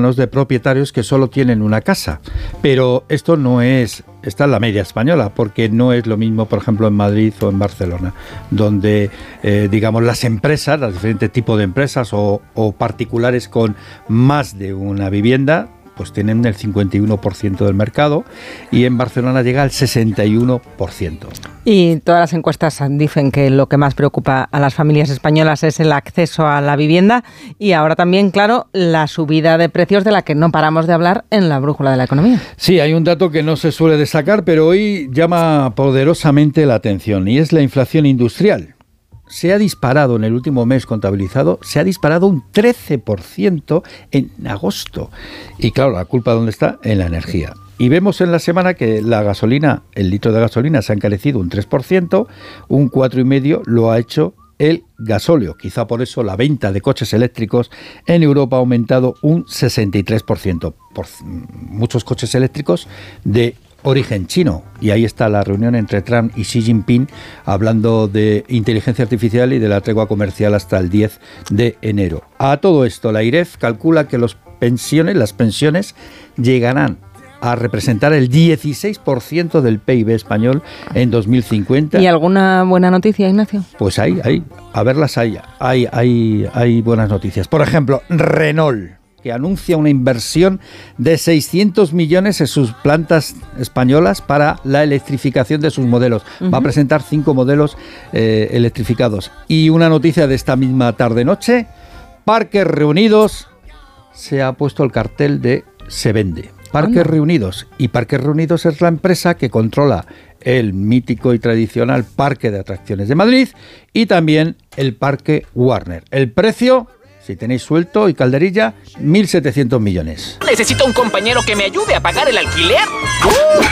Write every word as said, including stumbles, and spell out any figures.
manos de propietarios que solo tienen una casa. Pero esto no es, está en la media española, porque no es lo mismo, por ejemplo, en Madrid o en Barcelona, donde, eh, digamos, las empresas, los diferentes tipos de empresas o, o particulares con más de una vivienda, pues tienen el cincuenta y uno por ciento del mercado, y en Barcelona llega al sesenta y uno por ciento. Y todas las encuestas dicen que lo que más preocupa a las familias españolas es el acceso a la vivienda y ahora también, claro, la subida de precios de la que no paramos de hablar en la brújula de la economía. Sí, hay un dato que no se suele destacar, pero hoy llama poderosamente la atención, y es la inflación industrial. Se ha disparado en el último mes contabilizado, se ha disparado un trece por ciento en agosto. Y claro, ¿la culpa dónde está? En la energía. Y vemos en la semana que la gasolina, el litro de gasolina se ha encarecido un tres por ciento, un cuatro coma cinco por ciento lo ha hecho el gasóleo. Quizá por eso la venta de coches eléctricos en Europa ha aumentado un sesenta y tres por ciento. Por muchos coches eléctricos de origen chino, y ahí está la reunión entre Trump y Xi Jinping hablando de inteligencia artificial y de la tregua comercial hasta el diez de enero. A todo esto, la IREF calcula que los pensiones, las pensiones llegarán a representar el dieciséis por ciento del P I B español en dos mil cincuenta. ¿Y alguna buena noticia, Ignacio? Pues hay, hay, a verlas hay, hay, hay, hay buenas noticias. Por ejemplo, Renault, que anuncia una inversión de seiscientos millones en sus plantas españolas para la electrificación de sus modelos. Uh-huh. Va a presentar cinco modelos eh, electrificados. Y una noticia de esta misma tarde-noche, Parques Reunidos se ha puesto el cartel de se vende. Parques Anda. Reunidos. Y Parques Reunidos es la empresa que controla el mítico y tradicional Parque de Atracciones de Madrid y también el Parque Warner. El precio, si tenéis suelto y calderilla, mil setecientos millones. Necesito un compañero que me ayude a pagar el alquiler. ¡Uh!